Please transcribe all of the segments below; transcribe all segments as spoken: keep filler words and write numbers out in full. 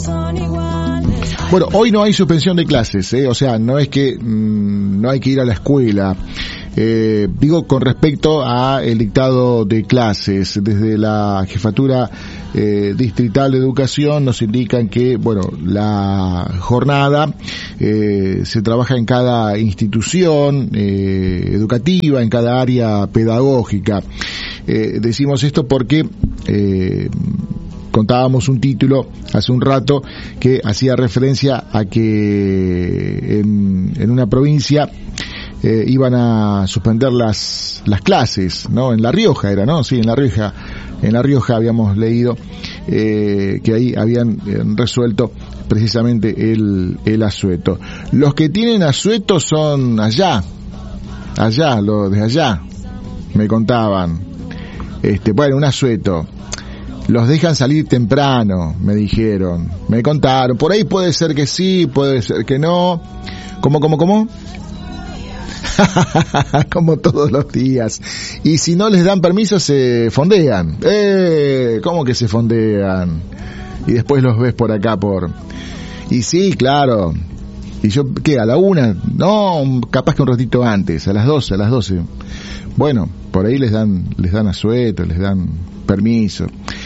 Bueno, hoy no hay suspensión de clases, ¿eh? O sea, no es que mmm, no hay que ir a la escuela. Eh, digo con respecto a el dictado de clases. Desde la Jefatura eh, Distrital de Educación nos indican que, bueno, la jornada eh, se trabaja en cada institución eh, educativa, en cada área pedagógica. Eh, decimos esto porque eh, contábamos un título hace un rato que hacía referencia a que en, en una provincia eh, iban a suspender las las clases, ¿no? En La Rioja era, ¿no? Sí, en La Rioja, en La Rioja habíamos leído eh, que ahí habían eh, resuelto precisamente el el asueto. Los que tienen asueto son allá, allá, los de allá, me contaban. Este, bueno, un asueto. Los dejan salir temprano, me dijeron, me contaron. Por ahí puede ser que sí, puede ser que no. ¿Cómo, cómo, cómo? Como todos los días. Y si no les dan permiso, se fondean. ¡Eh! ¿Cómo que se fondean? Y después los ves por acá, por... Y sí, claro. ¿Y yo qué? ¿A la una? No, capaz que un ratito antes, a las doce, a las doce. Bueno, por ahí les dan, les dan asueto, les dan permiso.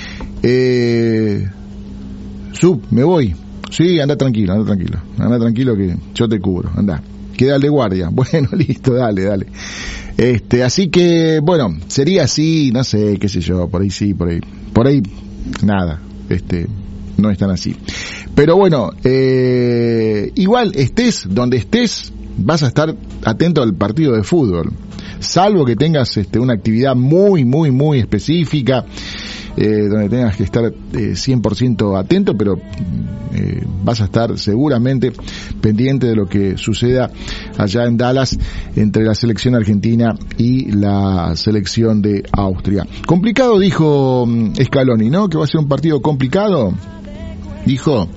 Eh, Sub, me voy. Sí, anda tranquilo, anda tranquilo. Anda tranquilo que yo te cubro, anda. Queda de guardia. Bueno, listo, dale, dale. Este, así que, bueno, sería así, no sé, qué sé yo, por ahí sí, por ahí. Por ahí, nada, este, no es tan así. Pero bueno, eh, igual estés donde estés, vas a estar atento al partido de fútbol. Salvo que tengas este, una actividad muy, muy, muy específica, eh, donde tengas que estar eh, cien por ciento atento, pero eh, vas a estar seguramente pendiente de lo que suceda allá en Dallas entre la selección argentina y la selección de Austria. Complicado, dijo Scaloni, ¿no? Que va a ser un partido complicado. Dijo,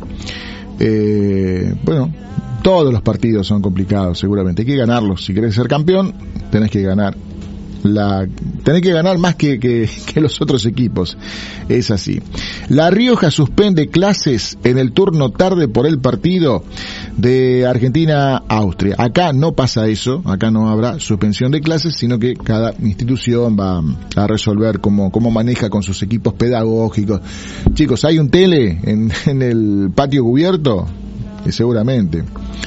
eh, bueno, todos los partidos son complicados, seguramente. Hay que ganarlos. Si querés ser campeón, tenés que ganar. La, tenés que ganar más que, que, que los otros equipos. Es así. La Rioja suspende clases en el turno tarde por el partido de Argentina-Austria. Acá no pasa eso. Acá no habrá suspensión de clases, sino que cada institución va a resolver cómo, cómo maneja con sus equipos pedagógicos. Chicos, ¿hay un tele en, en el patio cubierto? Eh, seguramente.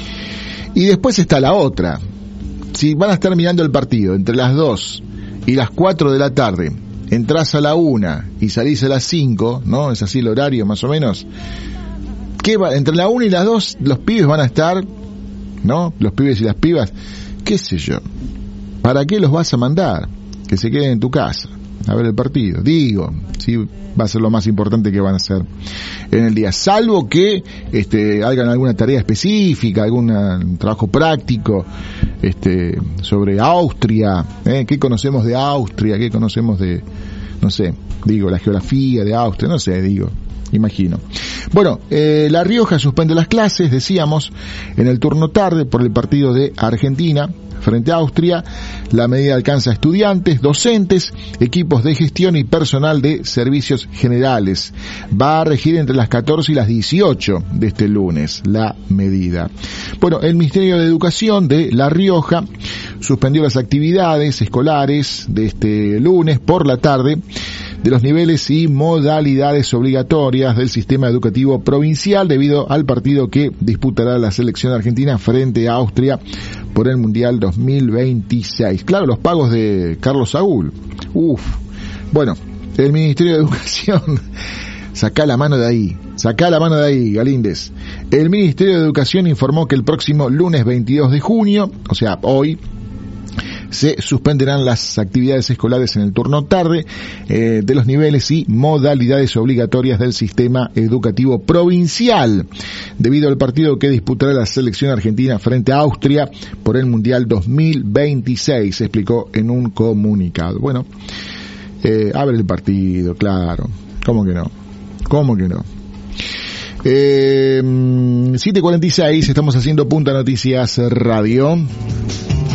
Y después está la otra. Si van a estar mirando el partido entre las dos y las cuatro de la tarde, entrás a la una y salís a las cinco, ¿no? Es así el horario más o menos. ¿Qué va? Entre la una y las dos los pibes van a estar, ¿no? Los pibes y las pibas, qué sé yo. ¿Para qué los vas a mandar? Que se queden en tu casa a ver el partido. Digo, sí, va a ser lo más importante que van a hacer en el día, salvo que este hagan alguna tarea específica, algún uh, trabajo práctico este sobre Austria, ¿eh? ¿Qué conocemos de Austria? ¿Qué conocemos de, no sé, digo, la geografía de Austria? No sé, digo, imagino. Bueno, eh, La Rioja suspende las clases, decíamos, en el turno tarde por el partido de Argentina frente a Austria. La medida alcanza a estudiantes, docentes, equipos de gestión y personal de servicios generales. Va a regir entre las catorce y las dieciocho de este lunes la medida. Bueno, el Ministerio de Educación de La Rioja suspendió las actividades escolares de este lunes por la tarde de los niveles y modalidades obligatorias del sistema educativo provincial debido al partido que disputará la selección argentina frente a Austria por el Mundial dos mil veintiséis. Claro, los pagos de Carlos Saúl. Uf. Bueno, el Ministerio de Educación, sacá la mano de ahí, sacá la mano de ahí, Galíndez. El Ministerio de Educación informó que el próximo lunes veintidós de junio, o sea, hoy, se suspenderán las actividades escolares en el turno tarde eh, de los niveles y modalidades obligatorias del sistema educativo provincial debido al partido que disputará la selección argentina frente a Austria por el Mundial dos mil veintiséis, se explicó en un comunicado. Bueno, eh, abre el partido, claro. ¿Cómo que no? ¿Cómo que no? Eh, siete cuarenta y seis, estamos haciendo Punta Noticias Radio.